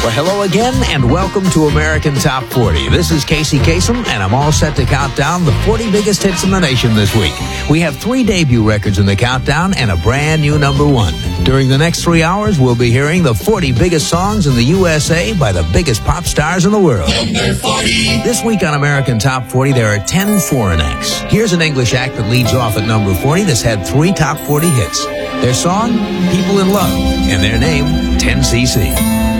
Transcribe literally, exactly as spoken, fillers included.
Well, hello again, and welcome to American Top forty. This is Casey Kasem, and I'm all set to count down the forty biggest hits in the nation this week. We have three debut records in the countdown and a brand new number one. During the next three hours, we'll be hearing the forty biggest songs in the U S A by the biggest pop stars in the world. Number forty. This week on American Top forty, there are ten foreign acts. Here's an English act that leads off at number forty that's had three top forty hits. Their song, People in Love, and their name, ten C C.